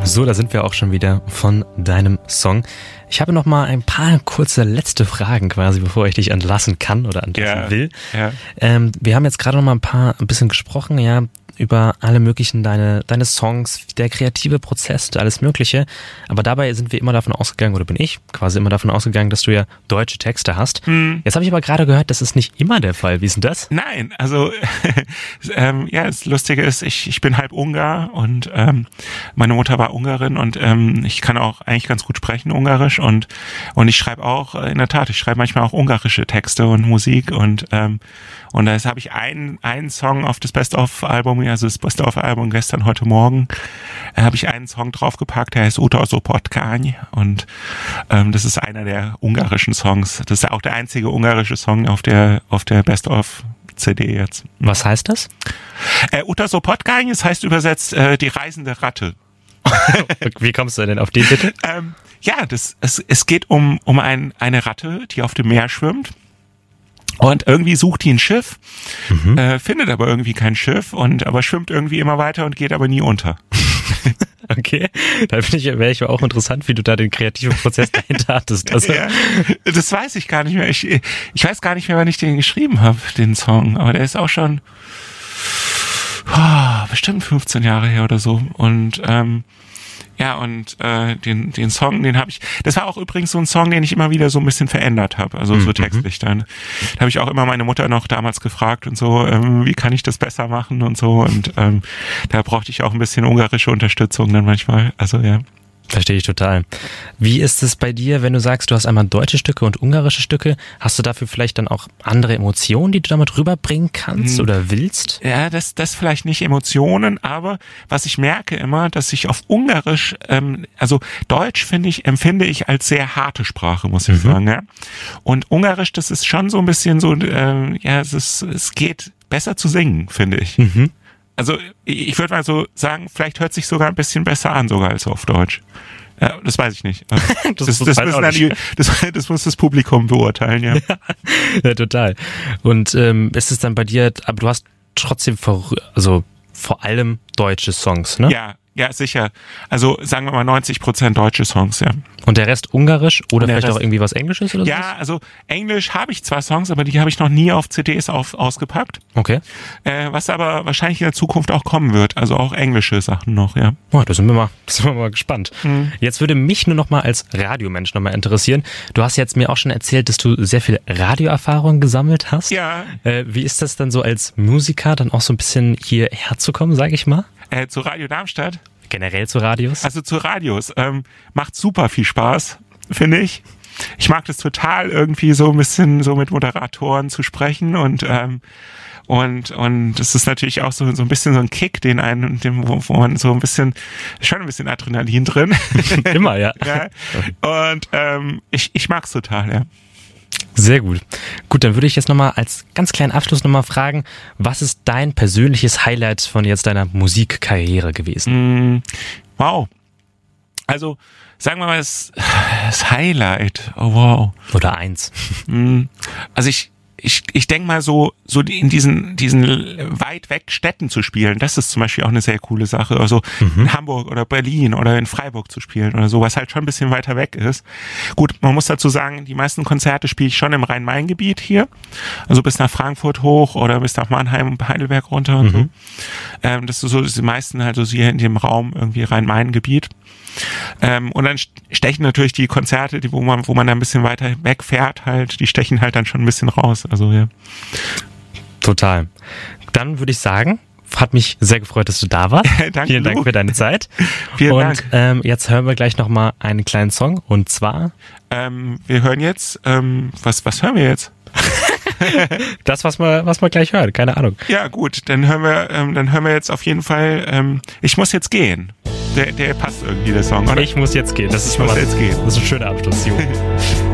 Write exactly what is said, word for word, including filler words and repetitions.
So, da sind wir auch schon wieder von deinem Song. Ich habe noch mal ein paar kurze letzte Fragen quasi, bevor ich dich entlassen kann oder entlassen ja, will. Ja. Ähm, wir haben jetzt gerade noch mal ein paar, ein bisschen gesprochen, ja, über alle möglichen, deine, deine Songs, der kreative Prozess, alles Mögliche. Aber dabei sind wir immer davon ausgegangen, oder bin ich quasi immer davon ausgegangen, dass du ja deutsche Texte hast. Hm. Jetzt habe ich aber gerade gehört, das ist nicht immer der Fall. Wie ist denn das? Nein, also ähm, ja, das Lustige ist, ich, ich bin halb Ungar und ähm, meine Mutter war Ungarin und ähm, ich kann auch eigentlich ganz gut sprechen, Ungarisch und und ich schreibe auch, in der Tat, ich schreibe manchmal auch ungarische Texte und Musik und ähm, und da habe ich einen einen Song auf das Best-of-Album, also das Best-of-Album gestern, heute Morgen, äh, habe ich einen Song draufgepackt, der heißt Utolsó Potkány und ähm, das ist einer der ungarischen Songs. Das ist auch der einzige ungarische Song auf der auf der Best-of-C D jetzt. Was heißt das? Äh, Utolsó Potkány, das heißt übersetzt äh, die reisende Ratte. Wie kommst du denn auf den Titel? ähm, ja, das, es, es geht um, um ein, eine Ratte, die auf dem Meer schwimmt. Und irgendwie sucht die ein Schiff, mhm. äh, findet aber irgendwie kein Schiff und aber schwimmt irgendwie immer weiter und geht aber nie unter. Okay, da finde ich, wäre ich auch interessant, wie du da den kreativen Prozess dahinter hattest. Also ja, das weiß ich gar nicht mehr. Ich, ich weiß gar nicht mehr, wann ich den geschrieben habe, den Song. Aber der ist auch schon oh, bestimmt fünfzehn Jahre her oder so. Und ähm, ja, und äh, den den Song, den habe ich, das war auch übrigens so ein Song, den ich immer wieder so ein bisschen verändert habe, also so textlich dann. Da habe ich auch immer meine Mutter noch damals gefragt und so, ähm, wie kann ich das besser machen und so. Und ähm, da brauchte ich auch ein bisschen ungarische Unterstützung dann manchmal, also ja. Verstehe ich total. Wie ist es bei dir, wenn du sagst, du hast einmal deutsche Stücke und ungarische Stücke? Hast du dafür vielleicht dann auch andere Emotionen, die du damit rüberbringen kannst hm. oder willst? Ja, das das vielleicht nicht Emotionen, aber was ich merke immer, dass ich auf Ungarisch, ähm, also Deutsch finde ich, empfinde ich als sehr harte Sprache, muss ich mhm. sagen. Ja? Und Ungarisch, das ist schon so ein bisschen so, äh, ja, es ist, es geht besser zu singen, finde ich. Mhm. Also ich würde mal so sagen, vielleicht hört sich sogar ein bisschen besser an, sogar als auf Deutsch. Ja, das weiß ich nicht. das, das, das, das, müssen die, das, das muss das Publikum beurteilen, ja. Ja, ja total. Und ähm, ist es dann bei dir, aber du hast trotzdem vor, also vor allem deutsche Songs, ne? Ja, ja, sicher. Also sagen wir mal neunzig Prozent deutsche Songs, ja. Und der Rest ungarisch oder vielleicht Rest, auch irgendwie was Englisches oder so? Ja, also Englisch habe ich zwar Songs, aber die habe ich noch nie auf C Ds auf, ausgepackt. Okay. Äh, was aber wahrscheinlich in der Zukunft auch kommen wird. Also auch englische Sachen noch, ja. Oh, da sind wir mal, da sind wir mal gespannt. Mhm. Jetzt würde mich nur noch mal als Radiomensch noch mal interessieren. Du hast jetzt mir auch schon erzählt, dass du sehr viel Radioerfahrung gesammelt hast. Ja. Äh, wie ist das dann so als Musiker, dann auch so ein bisschen hierher zu kommen, sage ich mal? Äh, zu Radio Darmstadt? Generell zu Radios? Also zu Radios. Ähm, macht super viel Spaß, finde ich. Ich mag das total, irgendwie so ein bisschen so mit Moderatoren zu sprechen und ähm, und und das ist natürlich auch so so ein bisschen so ein Kick, den einen, dem, wo, wo man so ein bisschen, schon ein bisschen Adrenalin drin. Immer, ja. ja. Und ähm, ich ich mag's total, ja. Sehr gut. Gut, dann würde ich jetzt nochmal als ganz kleinen Abschluss nochmal fragen, was ist dein persönliches Highlight von jetzt deiner Musikkarriere gewesen? Mm, wow. Also, sagen wir mal, das, das Highlight. Oh, wow. Oder eins. Mm, also ich Ich, ich denke mal so, so in diesen, diesen weit weg Städten zu spielen, das ist zum Beispiel auch eine sehr coole Sache. Also mhm. in Hamburg oder Berlin oder in Freiburg zu spielen oder so, was halt schon ein bisschen weiter weg ist. Gut, man muss dazu sagen, die meisten Konzerte spiele ich schon im Rhein-Main-Gebiet hier. Also bis nach Frankfurt hoch oder bis nach Mannheim und Heidelberg runter und mhm. so. Ähm, das ist so, das die meisten halt so hier in dem Raum irgendwie Rhein-Main-Gebiet. Ähm, und dann stechen natürlich die Konzerte, die, wo man, wo man da ein bisschen weiter wegfährt, halt, die stechen halt dann schon ein bisschen raus. Also ja. Total. Dann würde ich sagen, hat mich sehr gefreut, dass du da warst. Danke, Vielen Dank für deine Zeit. Vielen und Dank. Ähm, jetzt hören wir gleich nochmal einen kleinen Song und zwar ähm, wir hören jetzt, ähm, was, was hören wir jetzt? Das, was man, was man gleich hört, keine Ahnung. Ja, gut, dann hören wir, ähm, dann hören wir jetzt auf jeden Fall, ähm, ich muss jetzt gehen. Der, der passt irgendwie, der Song, oder? Ich muss jetzt gehen. Das ist ich muss mal, jetzt gehen. Das ist ein schöner Abschluss, Jo.